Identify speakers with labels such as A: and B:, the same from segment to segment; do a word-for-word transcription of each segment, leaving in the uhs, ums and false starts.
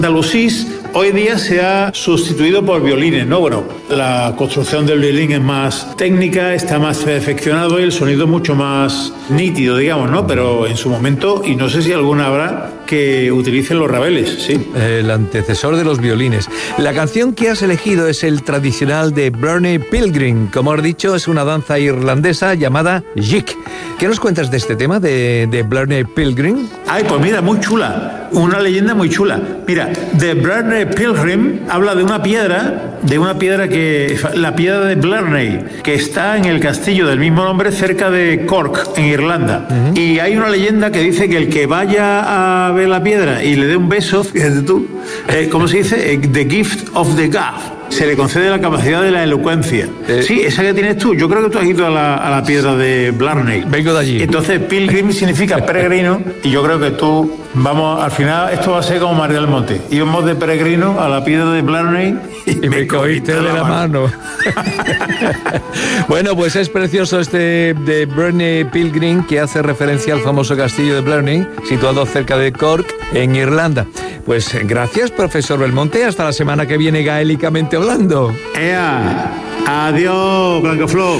A: Andalusís hoy día se ha sustituido por violines, ¿no? Bueno, la construcción del violín es más técnica, está más perfeccionado y el sonido mucho más nítido, digamos, ¿no? Pero en su momento, y no sé si alguna habrá que utilicen los rabeles, sí.
B: El antecesor de los violines. La canción que has elegido es el tradicional de Blarney Pilgrim. Como has dicho, es una danza irlandesa llamada Jig. ¿Qué nos cuentas de este tema de, de Blarney Pilgrim?
A: Ay, pues mira, muy chula. Una leyenda muy chula. Mira, de Blarney Pilgrim habla de una piedra, de una piedra que, la piedra de Blarney, que está en el castillo del mismo nombre cerca de Cork, en Irlanda. Uh-huh. Y hay una leyenda que dice que el que vaya a ver la piedra y le dé un beso, fíjate tú, eh, ¿cómo se dice? The gift of the God. Se le concede la capacidad de la elocuencia. Eh, sí, esa que tienes tú. Yo creo que tú has ido a la, a la piedra de Blarney.
B: Vengo de allí.
A: Entonces, pilgrim significa peregrino, y yo creo que tú, vamos, al final, esto va a ser como María del Monte. Íbamos de peregrino a la piedra de Blarney y,
B: y me, me cogiste de la, la mano. mano. Bueno, pues es precioso este de Blarney Pilgrim, que hace referencia al famoso castillo de Blarney, situado cerca de Cork, en Irlanda. Pues gracias, profesor Belmonte. Hasta la semana que viene, gaélicamente hablando.
A: ¡Ea! Adiós, Blancaflor.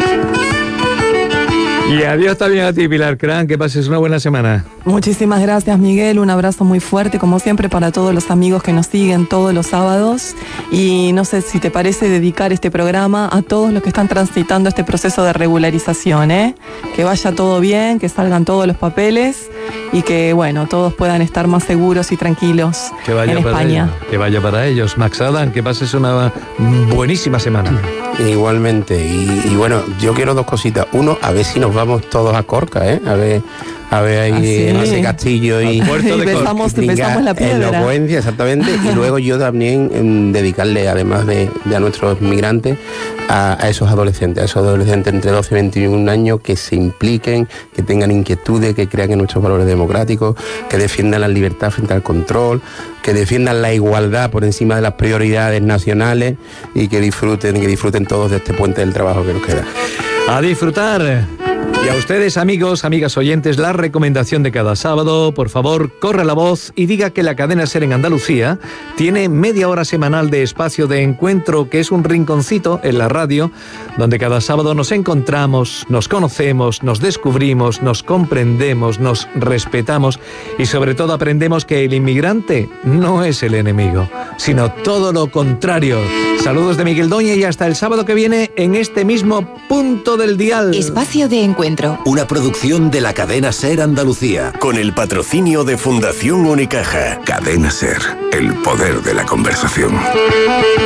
B: Y adiós también a ti, Pilar Cran, que pases una buena semana.
C: Muchísimas gracias, Miguel, un abrazo muy fuerte, como siempre, para todos los amigos que nos siguen todos los sábados, y no sé si te parece dedicar este programa a todos los que están transitando este proceso de regularización, ¿eh? Que vaya todo bien, que salgan todos los papeles y que, bueno, todos puedan estar más seguros y tranquilos
B: que vaya
C: en
B: para
C: España.
B: Ellos, que vaya para ellos. Max Adam, que pases una buenísima semana.
D: Igualmente, y, y bueno, yo quiero dos cositas. Uno, a ver si nos vamos todos a Corca, ¿eh? A ver, a ver ahí
C: ¿Ah, sí?
D: en ese castillo y,
B: puerto de
C: y besamos,
D: Corca.
C: besamos la piedra.
D: Elocuencia, exactamente. Y luego yo también en dedicarle, además de, de a nuestros migrantes, a, a esos adolescentes, a esos adolescentes entre doce y veintiún años, que se impliquen, que tengan inquietudes, que crean en nuestros valores democráticos, que defiendan la libertad frente al control, que defiendan la igualdad por encima de las prioridades nacionales, y que disfruten, que disfruten todos de este puente del trabajo que nos queda.
B: A disfrutar. Y a ustedes, amigos, amigas oyentes, la recomendación de cada sábado: por favor, corra la voz y diga que la cadena SER en Andalucía tiene media hora semanal de espacio de encuentro, que es un rinconcito en la radio, donde cada sábado nos encontramos, nos conocemos, nos descubrimos, nos comprendemos, nos respetamos y sobre todo aprendemos que el inmigrante no es el enemigo, sino todo lo contrario. Saludos de Miguel Doña y hasta el sábado que viene en este mismo punto del dial.
E: Espacio de encuentro.
F: Una producción de la cadena SER Andalucía, con el patrocinio de Fundación Unicaja. Cadena SER, el poder de la conversación.